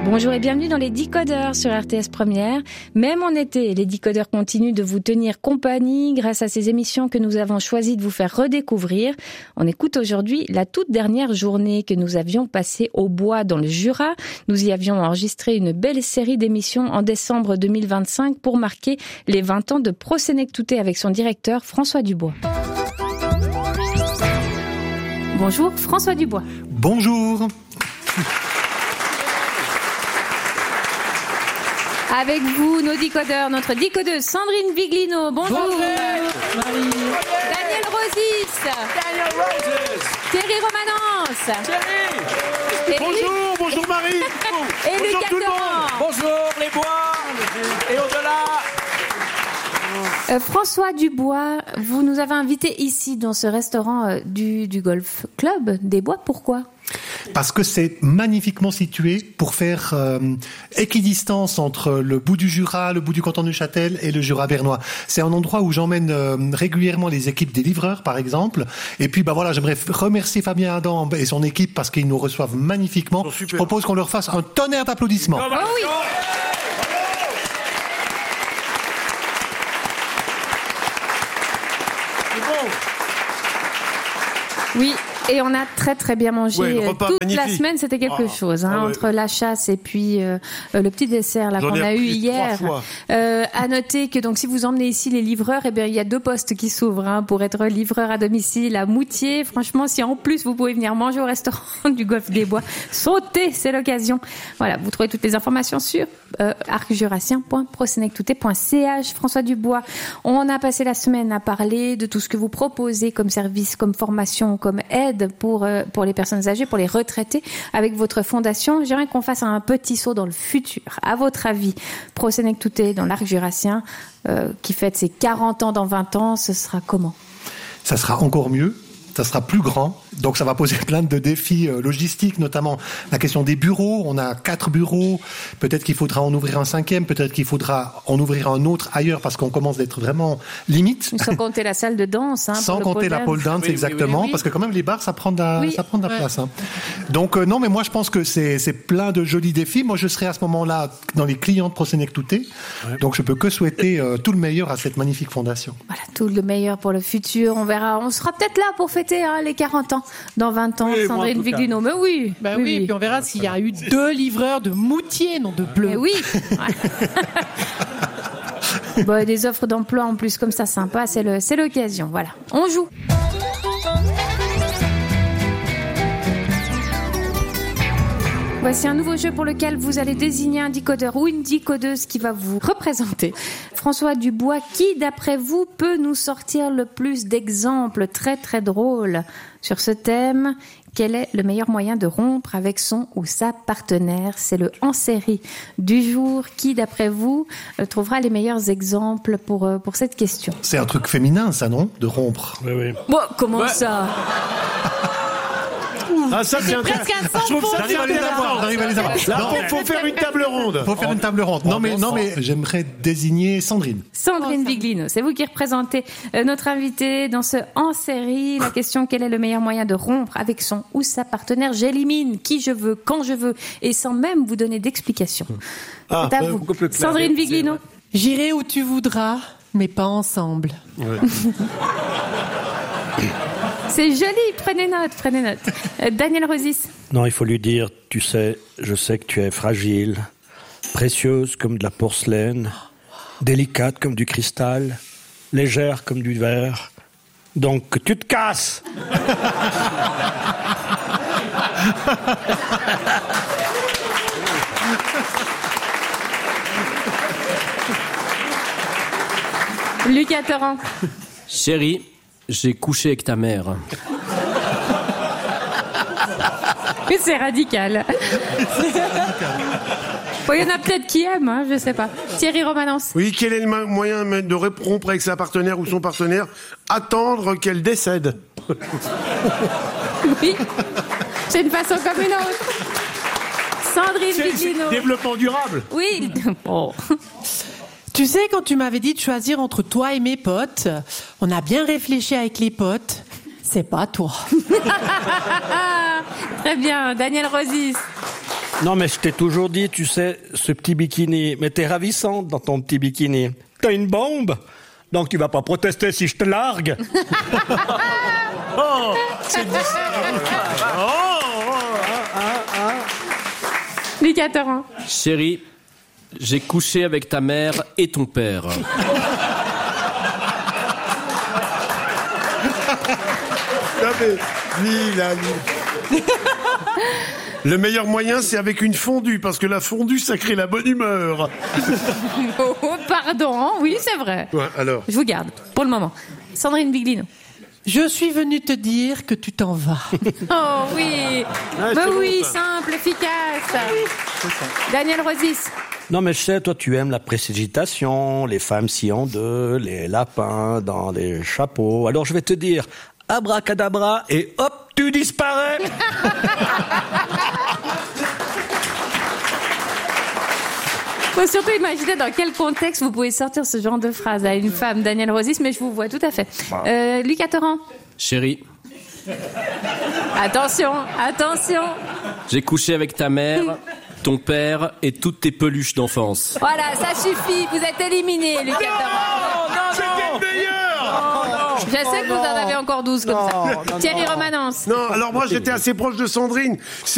Bonjour et bienvenue dans les Décodeurs sur RTS Première. Même en été, les Décodeurs continuent de vous tenir compagnie grâce à ces émissions que nous avons choisi de vous faire redécouvrir. On écoute aujourd'hui la toute dernière journée que nous avions passée au bois dans le Jura. Nous y avions enregistré une belle série d'émissions en décembre 2025 pour marquer les 20 ans de Prosénectouté avec son directeur François Dubois. Bonjour François Dubois. Bonjour. Avec vous, nos décodeurs, notre décodeuse Sandrine Viglino. Bonjour. Marie. Daniel Rosis. Thierry Romanence. Bonjour Marie. Et Bonjour Lucas tout le monde. Torrent. Bonjour les bois et au-delà. François Dubois, vous nous avez invités ici dans ce restaurant du Golf Club des Bois. Pourquoi ? Parce que c'est magnifiquement situé pour faire équidistance entre le bout du Jura, le bout du canton de Neuchâtel et le Jura bernois. C'est un endroit où j'emmène régulièrement les équipes des livreurs, par exemple. Et puis, j'aimerais remercier Fabien Adam et son équipe parce qu'ils nous reçoivent magnifiquement. Je propose qu'on leur fasse un tonnerre d'applaudissements. Oh oui. Oui, et on a très très bien mangé toute magnifique. La semaine, c'était quelque chose entre la chasse et puis le petit dessert là qu'on a eu hier. À noter que donc si vous emmenez ici les livreurs, eh bien il y a 2 postes qui s'ouvrent pour être livreur à domicile à Moutier. Franchement, si en plus vous pouvez venir manger au restaurant du Golf des Bois, sautez, c'est l'occasion. Voilà, vous trouvez toutes les informations sur arcjurassien.prosénectouté.ch. François Dubois, on a passé la semaine à parler de tout ce que vous proposez comme service, comme formation, comme aide pour les personnes âgées, pour les retraités, avec votre fondation. J'aimerais qu'on fasse un petit saut dans le futur. À votre avis, Prosénectouté dans l'arc jurassien, qui fête ses 40 ans dans 20 ans, ce sera comment ? Ça sera encore mieux. Ça sera plus grand, donc ça va poser plein de défis logistiques, notamment la question des bureaux. On a 4 bureaux, peut-être qu'il faudra en ouvrir un 5e, peut-être qu'il faudra en ouvrir un autre ailleurs parce qu'on commence d'être vraiment limite. Sans compter la salle de danse. Sans compter la pole dance, exactement, oui. Parce que quand même les bars, ça prend de la place. Donc non, mais moi je pense que c'est plein de jolis défis. Moi je serai à ce moment-là dans les clients de Prosénectouté, donc je peux que souhaiter tout le meilleur à cette magnifique fondation. Voilà, tout le meilleur pour le futur. On verra, on sera peut-être là pour fêter les 40 ans. Dans 20 ans, Sandrine Viglino. Mais oui. Oui, puis on verra s'il y a eu 2 livreurs de Moutier, non de Bleu. Mais oui. Des offres d'emploi en plus comme ça, sympa, c'est l'occasion. Voilà, on joue. Voici un nouveau jeu pour lequel vous allez désigner un décodeur ou une décodeuse qui va vous représenter. François Dubois, qui d'après vous peut nous sortir le plus d'exemples très très drôles sur ce thème ? Quel est le meilleur moyen de rompre avec son ou sa partenaire ? C'est le en-série du jour. Qui d'après vous trouvera les meilleurs exemples pour cette question ? C'est un truc féminin ça, non ? De rompre. Oui. Bon, comment ça ? Ah, ça, c'est presque un 100%. Je trouve ça j'arrive à les avoir. Là, faut faire une table ronde. Non, mais j'aimerais désigner Sandrine. Sandrine Viglino, c'est vous qui représentez notre invitée dans ce hors-série. La question, quel est le meilleur moyen de rompre avec son ou sa partenaire ? J'élimine qui je veux, quand je veux, et sans même vous donner d'explication. C'est à vous. Sandrine Viglino. J'irai où tu voudras, mais pas ensemble. Ouais. C'est joli, prenez note. Daniel Rosis. Non, il faut lui dire, tu sais, je sais que tu es fragile, précieuse comme de la porcelaine, délicate comme du cristal, légère comme du verre, donc que tu te casses. Lucas Torrent. Chérie, j'ai couché avec ta mère. C'est radical. Il y en a peut-être qui aiment, je sais pas. Thierry Romanence. Oui, quel est le moyen de rompre avec sa partenaire ou son partenaire ? Attendre qu'elle décède. Oui, c'est une façon comme une autre. Sandrine Viglino. Développement durable. Oui. Oh. Tu sais, quand tu m'avais dit de choisir entre toi et mes potes, on a bien réfléchi avec les potes. C'est pas toi. Très bien, Daniel Rosis. Non, mais je t'ai toujours dit, tu sais, ce petit bikini, mais t'es ravissante dans ton petit bikini. T'as une bombe, donc tu vas pas protester si je te largue. Oh, c'est Lucas Torrent. Chérie, j'ai couché avec ta mère et ton père. Non, mais, le meilleur moyen, c'est avec une fondue, parce que la fondue, ça crée la bonne humeur. Oh, pardon, oui, c'est vrai. Ouais, alors. Je vous garde, pour le moment. Sandrine Biglino. Je suis venue te dire que tu t'en vas. Oh oui, Ah, bah c'est oui, bon, ça. simple, efficace. Daniel Rosis. Non, mais je sais, toi, tu aimes la précipitation, les femmes sciées en deux, les lapins dans les chapeaux. Alors, je vais te dire, abracadabra, et hop, tu disparais. Faut surtout imaginer dans quel contexte vous pouvez sortir ce genre de phrase à une femme, Daniel Rosis, mais je vous vois tout à fait. Lucas Torrent. Chérie, Attention, attention. j'ai couché avec ta mère, ton père et toutes tes peluches d'enfance. Voilà, ça suffit, vous êtes éliminé, Lucas Torrent. C'était le meilleur! Je sais que vous en avez encore 12 comme ça. Thierry Romanence. Non, alors moi, j'étais assez proche de Sandrine.